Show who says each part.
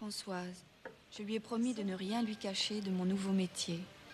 Speaker 1: Françoise. Je lui ai promis de ne rien lui cacher de mon nouveau métier.